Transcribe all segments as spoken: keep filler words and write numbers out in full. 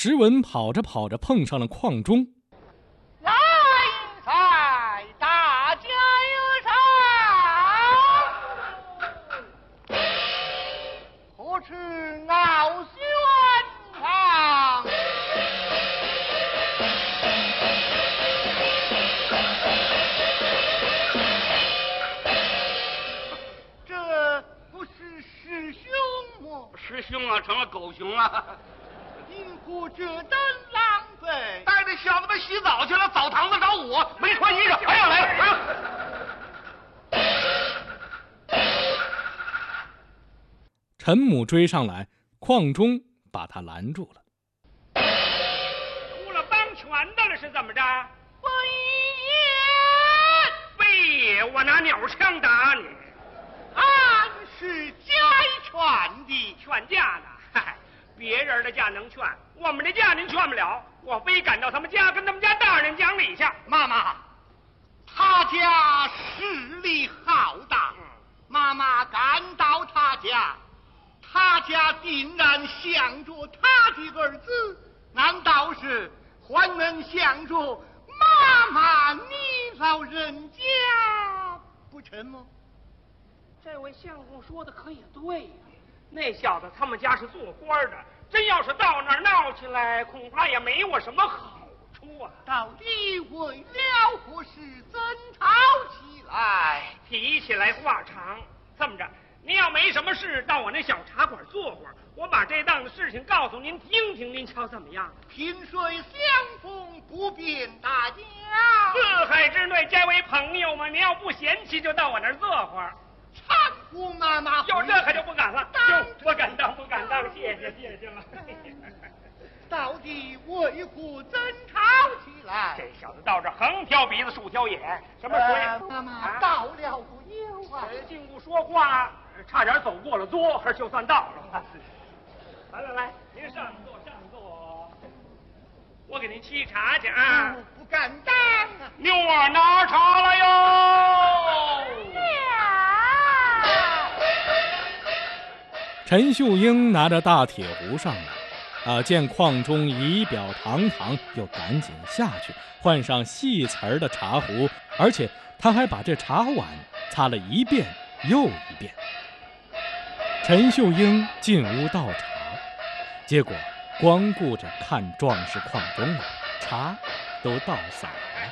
石文跑着跑着碰上了邝中。 来赛，大家有赏，何处傲轩堂？这不是师兄吗？ 师兄啊，成了狗熊了。 因故这等浪费， 带着小子们洗澡去了，澡堂子找我，没穿衣裳。哎呀，来了！哎呀！ 陈母追上来，邝中把他拦住了。 出了帮拳的了是怎么着？ 不非也，我拿鸟枪打你。 俺是家劝的， 劝架呢？嗨，别人的架能劝，我们的架您劝不了。我非赶到他们家，跟他们家大人讲理去。 妈妈，他家势力浩大， 嗯、 妈妈赶到他家，他家定然想着他的儿子，难道是还能想着妈妈你老人家不成吗？ 这位相公说的可也对呀、啊，那小子他们家是做官的，真要是到那儿闹起来，恐怕也没我什么好处啊。 到底为了何事争吵起来？ 提起来话长，这么着，您要没什么事，到我那小茶馆坐会儿，我把这档子事情告诉您听听，您瞧怎么样？ 萍水相逢不便大家， 四海之内皆为朋友嘛。您要不嫌弃，就到我那儿坐会儿。 搀扶妈妈， 有这可就不敢了，就不敢当，不敢当，谢谢谢谢了。 到底为何争吵起来？ 这小子到这横挑鼻子竖挑眼，什么鬼？ 呃、妈妈、啊、到了不有啊？ 进屋说话，差点走过了桌，还就算到了。来来来，您上座上座，我给您沏茶去啊。 嗯、不敢当啊。 妞儿拿茶来哟。 陈秀英拿着大铁壶上来，啊，见邝中仪表堂堂，又赶紧下去换上细瓷儿的茶壶，而且他还把这茶碗擦了一遍又一遍。陈秀英进屋倒茶，结果光顾着看壮士邝中了，茶都倒洒了。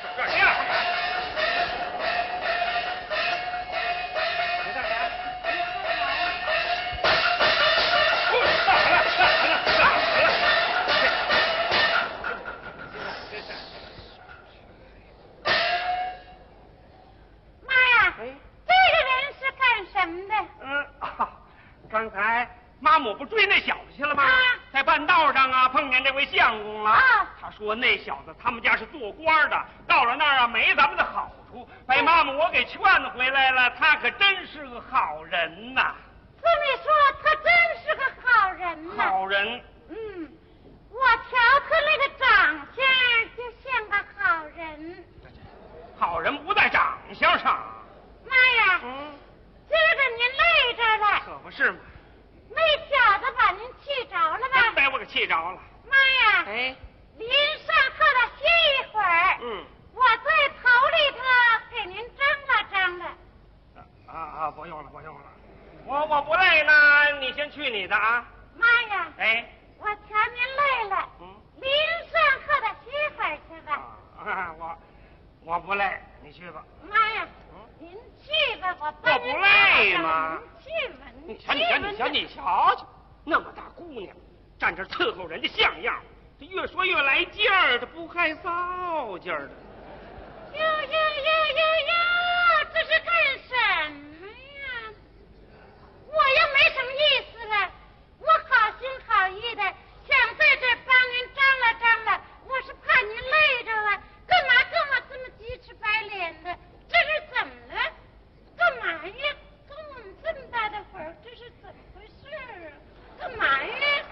刚才妈母不追那小子去了吗？啊、在半道上啊，碰见这位相公了。啊、他说那小子他们家是做官的，到了那儿啊没咱们的好处，被妈母我给劝回来了。他可真是个好人呐、啊！ 这么说，他真是个好人呐、啊。 好人。 嗯，我瞧他那个长相就像个好人。 好人不在长相上。 妈呀！ 嗯。 今儿个您累着了， 可不是嘛！ 那小子把您气着了吧？ 真把我给气着了。 妈呀！ 哎， 您上课了歇一会儿。 嗯， 我在头里头给您蒸了蒸了。 啊啊，不用了，不用了，我我不累呢，你先去你的啊。 妈呀！ 哎， 我瞧您累了，嗯，您上课了歇会儿去吧。 啊，我我不累，你去吧。 妈呀！您去吧，我我不累吗？ 去吧， 你瞧，你瞧，你瞧，你瞧瞧，那么大姑娘，站这伺候人家像样，这越说越来劲儿，这不害臊劲儿的。 哟哟哟哟哟，这是干什么呀？我又没什么意思了，我好心好意的想在这帮您张罗张罗，我是怕您累着了，干嘛跟我这么鸡翅白脸的？这是怎么了？干嘛呀？跟我们这么大的会儿，这是怎么回事啊？干嘛呀？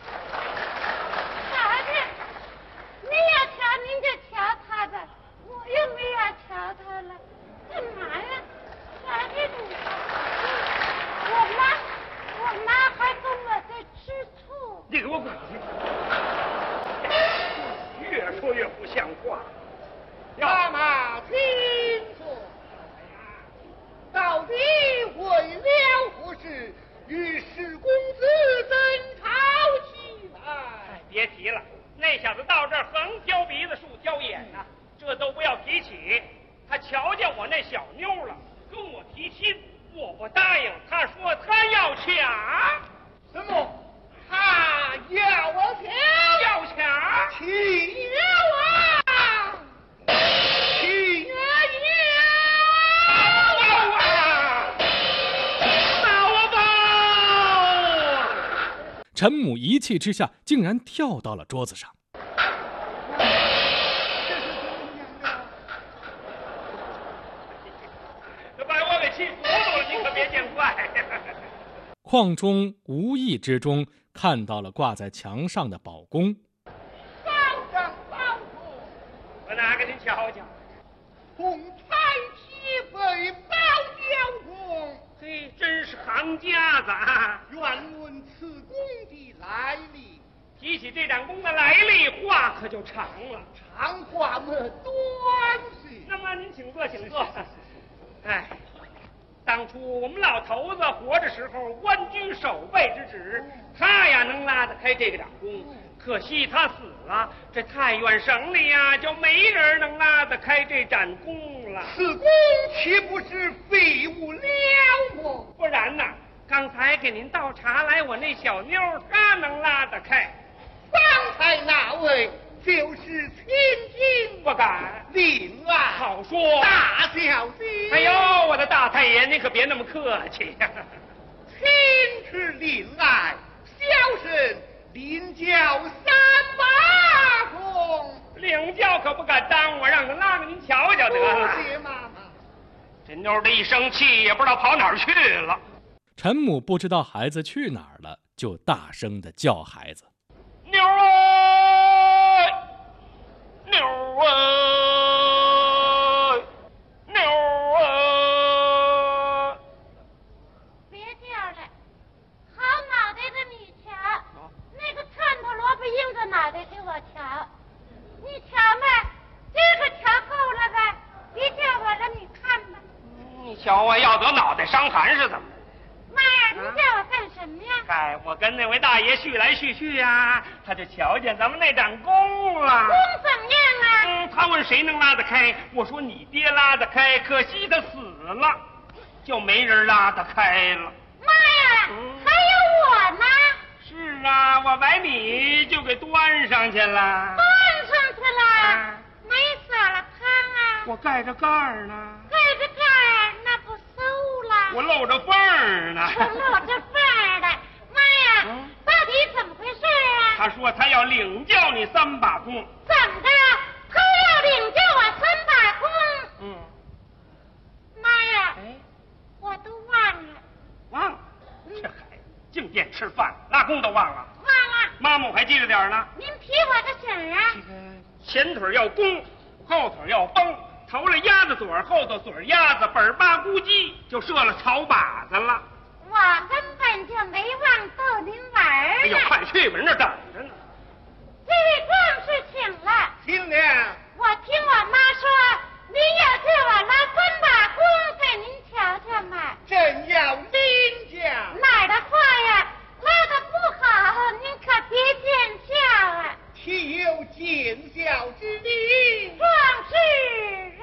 啥的？您要瞧您就瞧他吧，我又没要瞧他了。干嘛呀？啥的你？我妈，我妈还跟我在吃醋。 你给我滚出去！ 越不像话。 妈妈，请说，到底为了何事与史公子争吵起来？ 哎，别提了，那小子到这儿横挑鼻子竖挑眼呐、啊，这都不要提起。他瞧见我那小妞了，跟我提亲，我不答应。他说他要抢。 什么？他要我抢？ 要抢？ 请啊！请啊！ 闹吧！ 陈母一气之下，竟然跳到了桌子上。 这把我给气糊涂了，你可别见怪。 邝中无意之中看到了挂在墙上的宝弓， 保长保主， 我拿给您瞧瞧。 同彩旗被保交公， 嘿，真是行家子啊！ 愿问此弓的来历。 提起这盏弓的来历，话可就长了。 长话么短些。 那么您请坐，请坐。哎，当初我们老头子活着时候，官居守备之职，他呀能拉得开这个掌弓。可惜他死了，这太原省里呀就没人能拉得开这盏弓了。 此弓岂不是废物了么？ 不然呐，刚才给您倒茶来，我那小妞她能拉得开。 方才那位就是千金， 不敢。 令爱好说， 大小姐。 哎呦，我的大太爷，您可别那么客气呀、啊。 亲是令爱，小生领教三把弓。 领教可不敢耽误，我让他拉给您瞧瞧得了。 谢妈妈。 这妞的一生气，也不知道跑哪儿去了。 陈母不知道孩子去哪儿了，就大声地叫孩子：“ 妞儿，妞儿，妞儿！” 别叫了，好脑袋的你瞧，那个串头萝卜硬着脑袋给我瞧，你瞧嘛，这个瞧够了吧？别叫我了，你看吧。 你瞧我要得脑袋伤寒是怎么着？ 妈呀，你叫我干什么呀？ 哎，我跟那位大爷叙来叙去呀、啊，他就瞧见咱们那盏弓了。 弓怎么样啊？ 嗯，他问谁能拉得开，我说你爹拉得开，可惜他死了，就没人拉得开了。 妈呀， 嗯、 还有我呢。 是啊，我把你就给端上去了。 端上去了， 啊、 没撒了汤啊？ 我盖着盖儿呢。 盖着盖儿，那不馊了？ 我露着缝儿呢。 我露着缝儿的，妈呀， 嗯、 到底怎么回事啊？ 他说他要领教你三把弓。 怎么的？他要领教我三把弓？ 嗯。 妈呀！ 哎， 我都忘了。 忘了？这孩子净惦吃饭，拉弓都忘了。 忘了。 妈妈我还记着点呢。 您提我的醒儿啊？ 这个前腿要弓，后腿要绷，头了鸭子嘴儿，后头嘴儿鸭子，本儿八咕叽就射了草靶子了。 我根本就没忘逗您玩儿呢。 哎呦，快去吧，人这等着呢。 这位壮士请了。 听了。 我听我妈说，您要叫我拉三把弓给您瞧瞧嘛。 正要领教。 哪儿的话呀，拉的不好，您可别见笑啊。 岂有见笑